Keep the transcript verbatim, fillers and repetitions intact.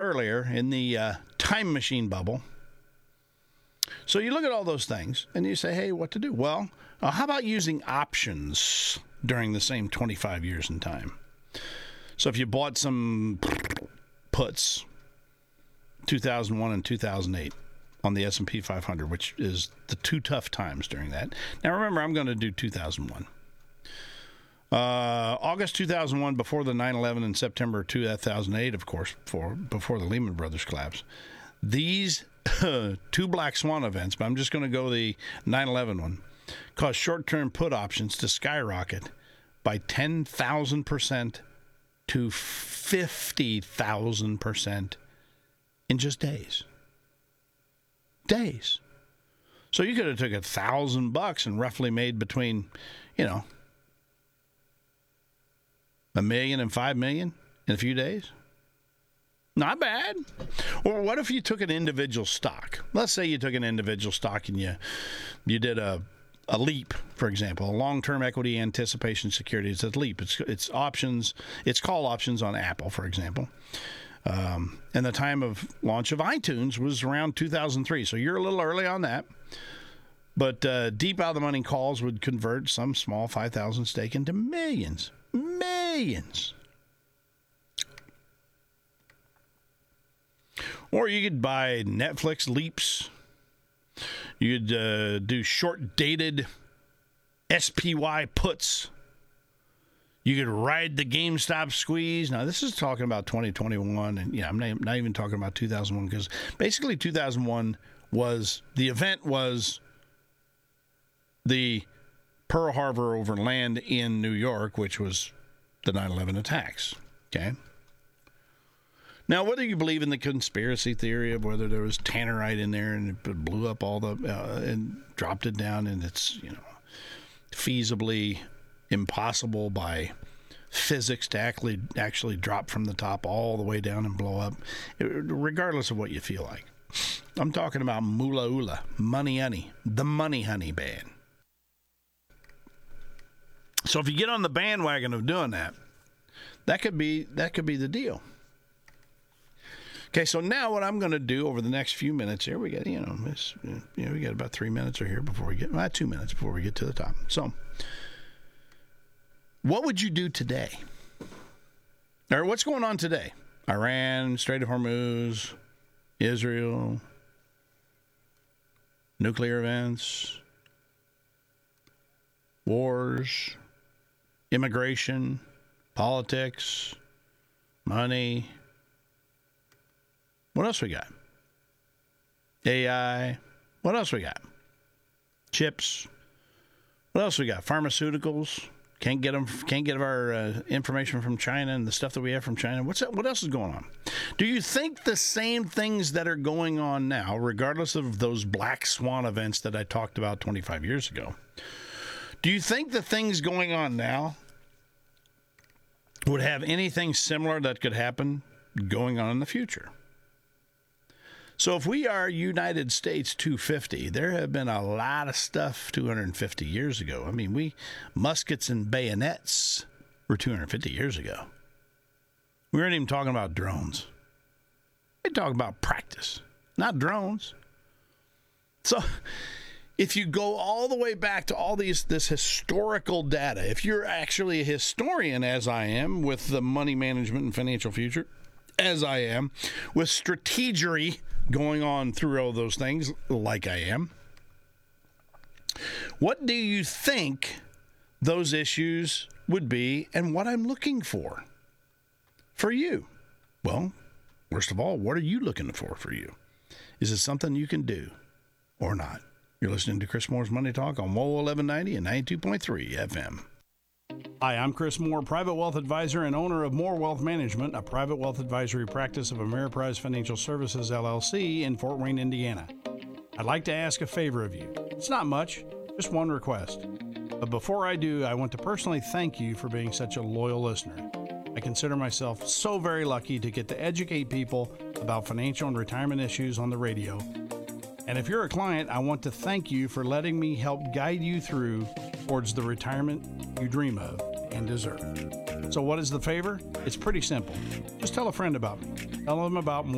earlier in the uh, time machine bubble. So you look at all those things and you say, hey, what to do? Well, uh, how about using options during the same twenty-five years in time? So if you bought some puts, two thousand one and two thousand eight on the S and P five hundred, which is the two tough times during that. Now, remember, I'm going to do two thousand one. Uh, August two thousand one, before the nine eleven, and September two thousand eight, of course, for, before the Lehman Brothers collapse. These two black swan events, but I'm just going to go the nine eleven one, caused short-term put options to skyrocket by ten thousand percent to fifty thousand percent in just days. Days. So you could have took a thousand bucks and roughly made between, you know, a million and five million in a few days. Not bad. Or what if you took an individual stock? Let's say you took an individual stock and you you did a a LEAP, for example, a long-term equity anticipation security. It's a LEAP. It's it's options. It's call options on Apple, for example. Um, and the time of launch of iTunes was around two thousand three. So you're a little early on that. But uh, deep out of the money calls would convert some small five thousand stake into millions. Millions. Or you could buy Netflix leaps. You'd uh, do short-dated S P Y puts. You could ride the GameStop squeeze. Now, this is talking about twenty twenty-one, and yeah, I'm not, not even talking about two thousand one, because basically two thousand one was, the event was the Pearl Harbor over land in New York, which was the nine eleven attacks, okay? Now, whether you believe in the conspiracy theory of whether there was tannerite in there and it blew up all the, uh, and dropped it down, and it's, you know, feasibly impossible by physics to actually, actually drop from the top all the way down and blow up, regardless of what you feel like. I'm talking about Moolah Oolah, Money Honey, the Money Honey band. So if you get on the bandwagon of doing that, that could be that could be the deal. Okay, so now what I'm going to do over the next few minutes here, we got you know, this, you know, we got about three minutes or here before we get, well, two minutes before we get to the top. So, what would you do today? Or what's going on today? Iran, Strait of Hormuz, Israel, nuclear events, wars, immigration, politics, money. What else we got? A I. What else we got? Chips. What else we got? Pharmaceuticals. Can't get them. Can't get our uh, information from China and the stuff that we have from China. What's that? What else is going on? Do you think the same things that are going on now, regardless of those black swan events that I talked about twenty-five years ago, do you think the things going on now would have anything similar that could happen going on in the future? So if we are United States two fifty, there have been a lot of stuff two hundred fifty years ago. I mean, we muskets and bayonets were two hundred fifty years ago. We weren't even talking about drones. We're talking about practice, not drones. So if you go all the way back to all these this historical data, if you're actually a historian, as I am, with the money management and financial future, as I am, with strategery going on through all those things, like I am, what do you think those issues would be and what I'm looking for for you? Well, first of all, what are you looking for for you? Is it something you can do or not? You're listening to Chris Moore's Money Talk on W O eleven ninety and ninety-two point three F M. Hi, I'm Chris Moore, private wealth advisor and owner of Moore Wealth Management, a private wealth advisory practice of Ameriprise Financial Services, L L C, in Fort Wayne, Indiana. I'd like to ask a favor of you. It's not much, just one request. But before I do, I want to personally thank you for being such a loyal listener. I consider myself so very lucky to get to educate people about financial and retirement issues on the radio. And if you're a client, I want to thank you for letting me help guide you through towards the retirement you dream of and deserve. So what is the favor? It's pretty simple. Just tell a friend about me. Tell them about